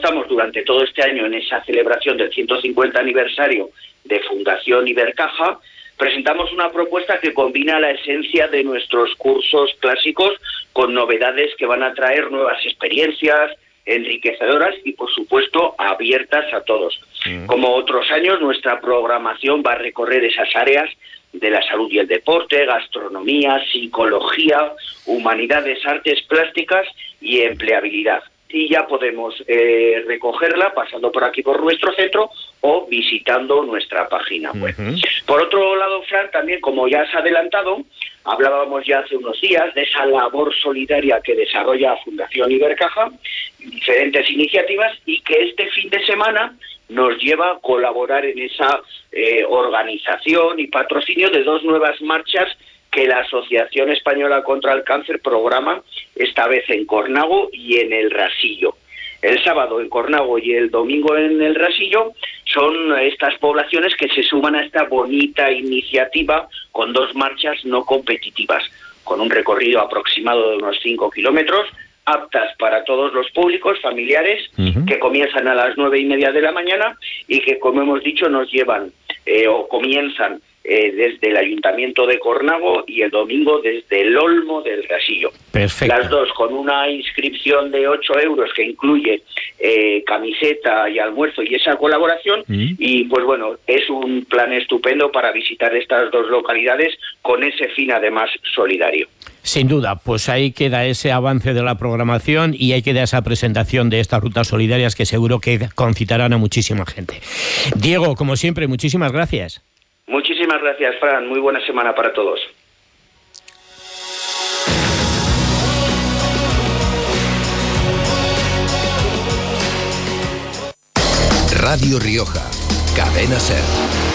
estamos durante todo este año en esa celebración del 150 aniversario de Fundación Ibercaja, presentamos una propuesta que combina la esencia de nuestros cursos clásicos con novedades que van a traer nuevas experiencias enriquecedoras y, por supuesto, abiertas a todos. Como otros años, nuestra programación va a recorrer esas áreas de la salud y el deporte, gastronomía, psicología, humanidades, artes plásticas y empleabilidad. Y ya podemos recogerla pasando por aquí por nuestro centro o visitando nuestra página web. Por otro lado, Fran, también, como ya has adelantado, hablábamos ya hace unos días de esa labor solidaria que desarrolla Fundación Ibercaja, diferentes iniciativas, y que este fin de semana nos lleva a colaborar en esa organización y patrocinio de 2 nuevas marchas que la Asociación Española contra el Cáncer programa, esta vez en Cornago y en El Rasillo. El sábado en Cornago y el domingo en El Rasillo son estas poblaciones que se suman a esta bonita iniciativa con 2 marchas no competitivas, con un recorrido aproximado de unos 5 kilómetros, aptas para todos los públicos, familiares, que comienzan a las 9:30 de la mañana y que, como hemos dicho, nos llevan o comienzan desde el Ayuntamiento de Cornago y el domingo desde el Olmo del Rasillo. Perfecto. Las 2 con una inscripción de 8 euros que incluye camiseta y almuerzo y esa colaboración. Y pues bueno, es un plan estupendo para visitar estas 2 localidades con ese fin además solidario. Sin duda, pues ahí queda ese avance de la programación y ahí queda esa presentación de estas rutas solidarias que seguro que concitarán a muchísima gente. Diego, como siempre, muchísimas gracias. Muchísimas gracias, Fran. Muy buena semana para todos. Radio Rioja, Cadena SER.